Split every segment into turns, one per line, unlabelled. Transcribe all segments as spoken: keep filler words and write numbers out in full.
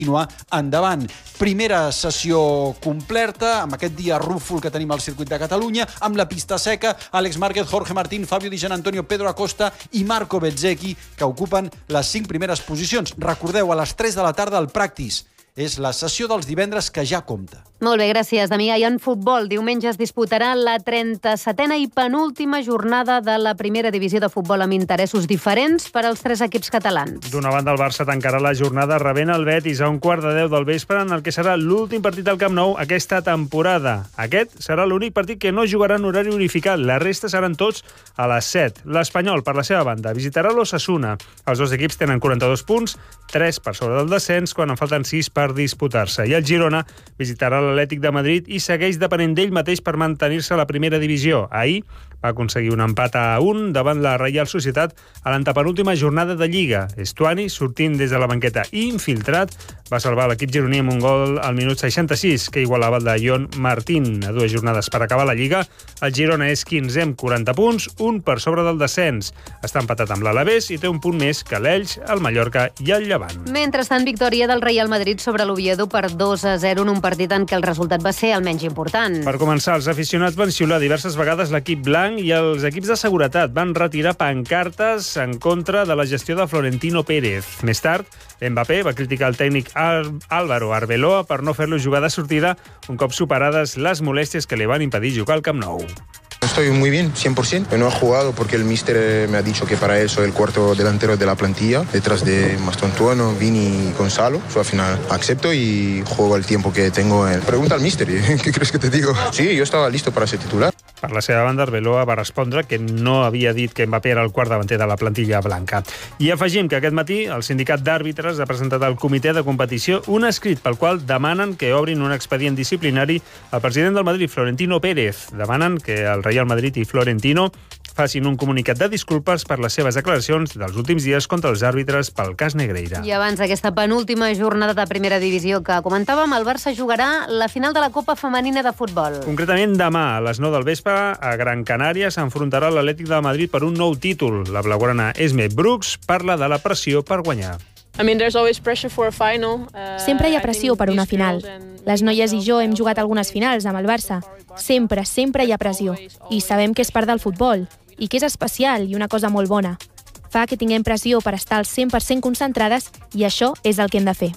continuar endavant. Primera sessió completa, amb aquest dia rúfol que tenim al circuit de Catalunya, amb la pista seca, Àlex Márquez, Jorge Martín, Fabio Di Gianantonio, Pedro Acosta i Marco Bezzecchi, que ocupen les cinc primeres posicions. Recordeu, a les tres de la tarda al Practice. És la sessió dels divendres que ja compta.
Molt bé, gràcies, Damià. I en futbol, diumenge es disputarà la trenta-setena i penúltima jornada de la primera divisió de futbol amb interessos diferents per als tres equips catalans.
D'una banda, el Barça tancarà la jornada rebent el Betis a un quart de deu del vespre en el que serà l'últim partit al Camp Nou aquesta temporada. Aquest serà l'únic partit que no jugarà en horari unificat. La resta seran tots a les set. L'Espanyol, per la seva banda, visitarà l'Osasuna. Els dos equips tenen quaranta-dos punts, tres per sobre del descens, quan en falten sis per per disputar-se. I el Girona visitarà l'Atlètic de Madrid i segueix depenent d'ell mateix per mantenir-se a la primera divisió. Ahir va aconseguir un empat a un davant la Reial Societat a l'antepenúltima jornada de Lliga. Estuani, sortint des de la banqueta infiltrat, va salvar l'equip gironí amb un gol al minut seixanta-sis, que igualava el de Jon Martín. A dues jornades per acabar la Lliga, el Girona és quinzè amb quaranta punts, un per sobre del descens. Està empatat amb l'Alavés i té un punt més que l'Elx, el Mallorca i el Llevant.
Mentrestant, victòria del Real Madrid sobre l'Oviedo per dos a zero en un partit en què el resultat va ser el menys important.
Per començar, els aficionats van xiular diverses vegades l'equip blanc i els equips de seguretat van retirar pancartes en contra de la gestió de Florentino Pérez. Més tard, Mbappé va criticar el tècnic Álvaro Arbeloa per no fer-lo jugar de sortida un cop superades les molèsties que li van impedir jugar al Camp Nou.
Estoy muy bien, cien por ciento. No he jugado porque el míster me ha dicho que para él soy el cuarto delantero de la plantilla, detrás de Mastontuono, Vini y Gonzalo. Yo al final acepto y juego el tiempo que tengo. En... Pregunta al míster, ¿qué crees que te digo? Sí, yo estaba listo para ser titular.
Per la seva banda, Arbeloa va respondre que no havia dit que Mbappé era el quart davanter de la plantilla blanca. I afegim que aquest matí el sindicat d'àrbitres ha presentat al comitè de competició un escrit pel qual demanen que obrin un expedient disciplinari al president del Madrid, Florentino Pérez. Demanen que el Real Madrid i Florentino facin un comunicat de disculpes per les seves declaracions dels últims dies contra els àrbitres pel cas Negreira.
I abans d'aquesta penúltima jornada de primera divisió que comentàvem, el Barça jugarà la final de la Copa Femenina de Futbol.
Concretament, demà a les nou del vespre, a Gran Canària, s'enfrontarà l'Atlètic de Madrid per un nou títol. La blaugrana Esme Brooks parla de la pressió per guanyar.
Sempre hi ha pressió per una final. Les noies i jo hem jugat algunes finals amb el Barça. Sempre, sempre hi ha pressió. I sabem que és part del futbol, i que és especial i una cosa molt bona. Fa que tinguem pressió per estar al cent per cent concentrades i això és el que hem de fer.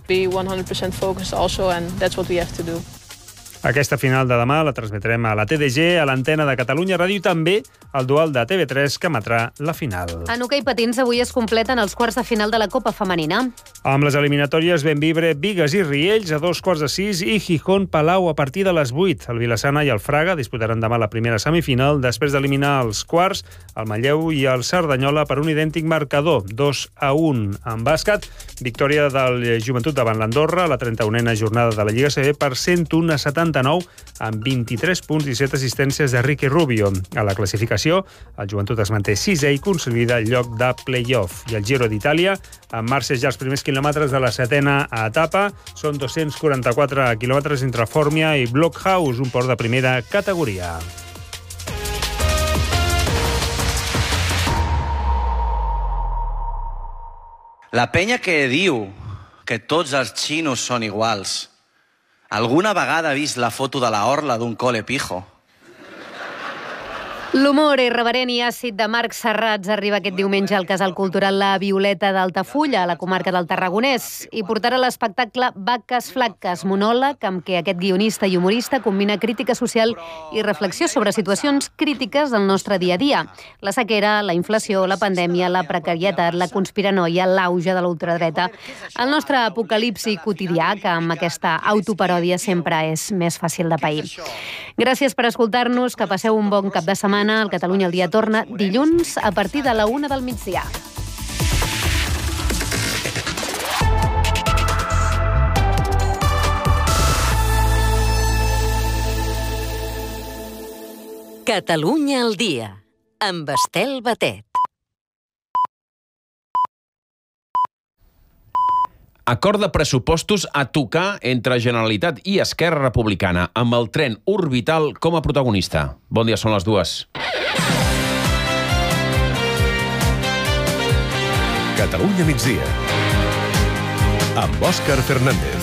Aquesta final de demà la transmetrem a la T D G, a l'antena de Catalunya Ràdio i també al dual de T V tres que emetrà la final.
En hoquei patins avui es completen els quarts de final de la Copa Femenina.
Amb les eliminatòries Bembibre, Bigues i Riells a dos quarts de sis i Gijón Palau a partir de les vuit. El Vilassana i el Fraga disputaran demà la primera semifinal després d'eliminar els quarts, el Manlleu i el Cerdanyola per un idèntic marcador, dos a un. En bàsquet, victòria del Joventut davant l'Andorra, la trenta-unena jornada de la Lliga C B per cent un a setanta-nou amb vint-i-tres punts i set assistències de Ricky Rubio. A la classificació, el Joventut es manté sisè i consolida el lloc de play-off. I el Giro d'Itàlia, en marxa ja els primers quilòmetres de la setena etapa. Són dos-cents quaranta-quatre quilòmetres entre Fòrmia i Blockhaus, un port de primera categoria.
La penya que diu que tots els xinos són iguals, alguna vegada ha vist la foto de la orla d'un cole pijo?
L'humor irreverent i àcid de Marc Serrats arriba aquest diumenge al Casal Cultural La Violeta d'Altafulla, a la comarca del Tarragonès, i portarà l'espectacle Vaques Flaques, monòleg amb què aquest guionista i humorista combina crítica social i reflexió sobre situacions crítiques del nostre dia a dia. La sequera, la inflació, la pandèmia, la precarietat, la conspiranoia, l'auge de l'ultradreta. El nostre apocalipsi quotidià, que amb aquesta autoparòdia sempre és més fàcil de pair. Gràcies per escoltar-nos, que passeu un bon cap de setmana. El Catalunya al dia torna dilluns a partir de la una del migdia.
Catalunya al dia, amb Estel Batet.
Acord de pressupostos a tocar entre Generalitat i Esquerra Republicana, amb el tren orbital com a protagonista. Bon dia, són les dues.
Catalunya migdia. amb Òscar Fernández.